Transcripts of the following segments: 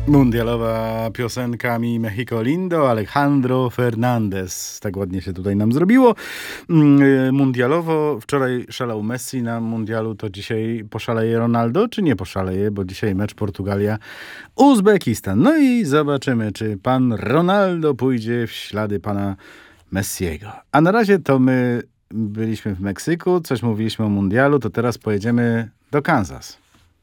Mundialowa piosenka Mi Mexico Lindo, Alejandro Fernández. Tak ładnie się tutaj nam zrobiło. Mundialowo, wczoraj szalał Messi na mundialu, to dzisiaj poszaleje Ronaldo, czy nie poszaleje, bo dzisiaj mecz Portugalia-Uzbekistan. No i zobaczymy, czy pan Ronaldo pójdzie w ślady pana Messiego. A na razie to my byliśmy w Meksyku, coś mówiliśmy o mundialu, to teraz pojedziemy do Kansas.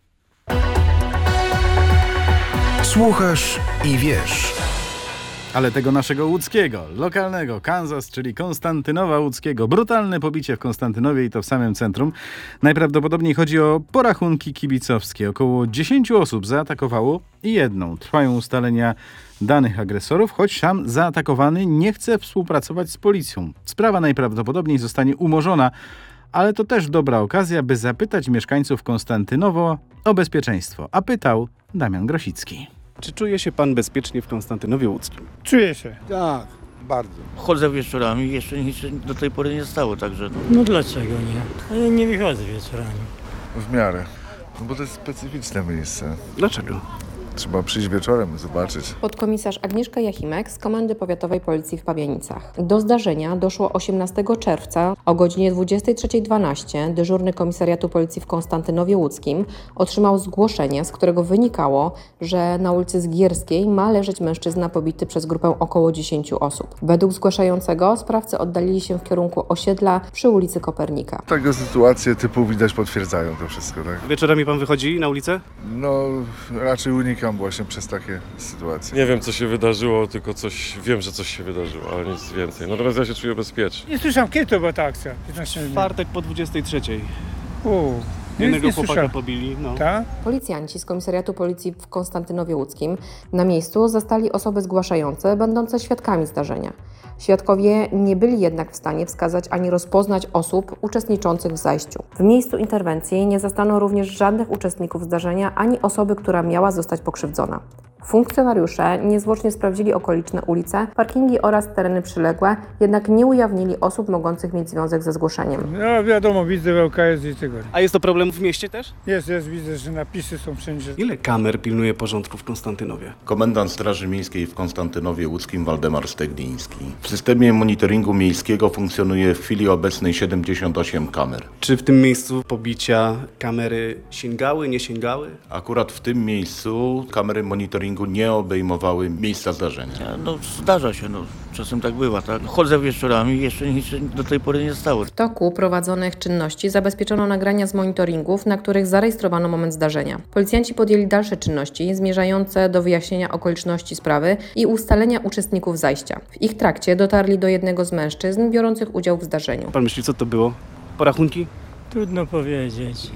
Słuchasz i wiesz. Ale tego naszego łódzkiego, lokalnego, Kansas, czyli Konstantynowa Łódzkiego. Brutalne pobicie w Konstantynowie i to w samym centrum. Najprawdopodobniej chodzi o porachunki kibicowskie. Około 10 osób zaatakowało i jedną. Trwają ustalenia danych agresorów, choć sam zaatakowany nie chce współpracować z policją. Sprawa najprawdopodobniej zostanie umorzona, ale to też dobra okazja, by zapytać mieszkańców Konstantynowo o bezpieczeństwo. A pytał Damian Grosicki. Czy czuje się pan bezpiecznie w Konstantynowie Łódzkim? Czuję się. Tak, bardzo. Chodzę wieczorami, jeszcze nic się do tej pory nie stało, także... No dlaczego nie? Ja nie wychodzę wieczorami. W miarę, no bo to jest specyficzne miejsce. Dlaczego? Trzeba przyjść wieczorem, zobaczyć. Podkomisarz Agnieszka Jachimek z Komendy Powiatowej Policji w Pabianicach. Do zdarzenia doszło 18 czerwca o godzinie 23:12. Dyżurny Komisariatu Policji w Konstantynowie Łódzkim otrzymał zgłoszenie, z którego wynikało, że na ulicy Zgierskiej ma leżeć mężczyzna pobity przez grupę około 10 osób. Według zgłaszającego sprawcy oddalili się w kierunku osiedla przy ulicy Kopernika. Takie sytuacje typu widać potwierdzają to wszystko, tak? Wieczorami pan wychodzi na ulicę? No, raczej unikam właśnie przez takie sytuacje. Nie wiem, co się wydarzyło, tylko wiem, że coś się wydarzyło, ale nic więcej. Natomiast ja się czuję bezpiecznie. Nie słyszałem, kiedy to była ta akcja? 15 W czwartek po 23:00. Nie chłopaka słyszałem. pobili. No. Tak? Policjanci z Komisariatu Policji w Konstantynowie Łódzkim na miejscu zastali osoby zgłaszające, będące świadkami zdarzenia. Świadkowie nie byli jednak w stanie wskazać ani rozpoznać osób uczestniczących w zajściu. W miejscu interwencji nie zastano również żadnych uczestników zdarzenia ani osoby, która miała zostać pokrzywdzona. Funkcjonariusze niezwłocznie sprawdzili okoliczne ulice, parkingi oraz tereny przyległe, jednak nie ujawnili osób mogących mieć związek ze zgłoszeniem. No wiadomo, widzę w LKS i tego. A jest to problem w mieście też? Jest, widzę, że napisy są wszędzie. Ile kamer pilnuje porządku w Konstantynowie? Komendant Straży Miejskiej w Konstantynowie Łódzkim Waldemar Stegliński. W systemie monitoringu miejskiego funkcjonuje w chwili obecnej 78 kamer. Czy w tym miejscu pobicia kamery sięgały, nie sięgały? Akurat w tym miejscu kamery monitoringu nie obejmowały miejsca zdarzenia. No zdarza się, czasem tak bywa, tak? Chodzę wieczorami, jeszcze nic się do tej pory nie stało. W toku prowadzonych czynności zabezpieczono nagrania z monitoringów, na których zarejestrowano moment zdarzenia. Policjanci podjęli dalsze czynności zmierzające do wyjaśnienia okoliczności sprawy i ustalenia uczestników zajścia. W ich trakcie dotarli do jednego z mężczyzn biorących udział w zdarzeniu. Pan myśli, co to było? Porachunki? Trudno powiedzieć.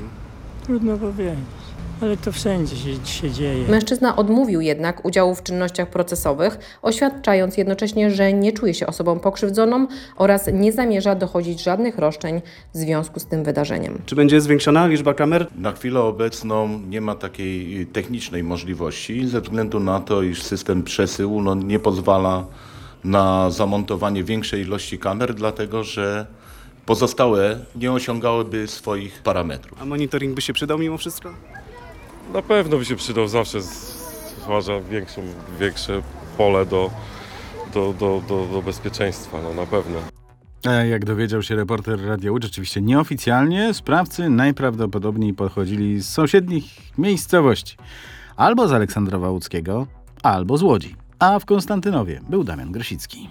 Ale to wszędzie się dzieje. Mężczyzna odmówił jednak udziału w czynnościach procesowych, oświadczając jednocześnie, że nie czuje się osobą pokrzywdzoną oraz nie zamierza dochodzić żadnych roszczeń w związku z tym wydarzeniem. Czy będzie zwiększona liczba kamer? Na chwilę obecną nie ma takiej technicznej możliwości ze względu na to, iż system przesyłu nie pozwala na zamontowanie większej ilości kamer, dlatego że pozostałe nie osiągałyby swoich parametrów. A monitoring by się przydał mimo wszystko? Na pewno by się przydał, zawsze stwarza większe pole do bezpieczeństwa, na pewno. Jak dowiedział się reporter Radia Łódź, oczywiście nieoficjalnie, sprawcy najprawdopodobniej pochodzili z sąsiednich miejscowości. Albo z Aleksandrowa Łódzkiego, albo z Łodzi. A w Konstantynowie był Damian Grosicki.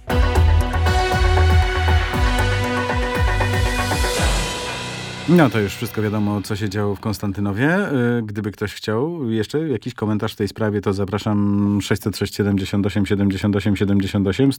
No to już wszystko wiadomo, co się działo w Konstantynowie. Gdyby ktoś chciał jeszcze jakiś komentarz w tej sprawie, to zapraszam 606 78 78 78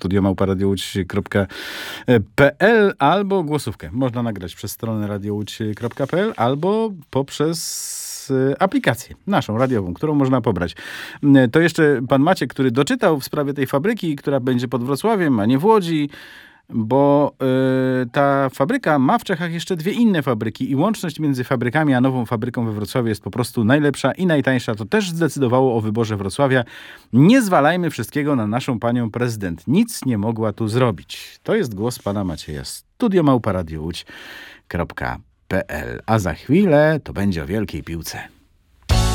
studio@radiołódź.pl albo głosówkę. Można nagrać przez stronę radiołódź.pl albo poprzez aplikację naszą radiową, którą można pobrać. To jeszcze pan Maciek, który doczytał w sprawie tej fabryki, która będzie pod Wrocławiem, a nie w Łodzi, bo ta fabryka ma w Czechach jeszcze dwie inne fabryki i łączność między fabrykami a nową fabryką we Wrocławiu jest po prostu najlepsza i najtańsza. To też zdecydowało o wyborze Wrocławia. Nie zwalajmy wszystkiego na naszą panią prezydent. Nic nie mogła tu zrobić. To jest głos pana Macieja. studio@radiołódź.pl. A za chwilę to będzie o wielkiej piłce.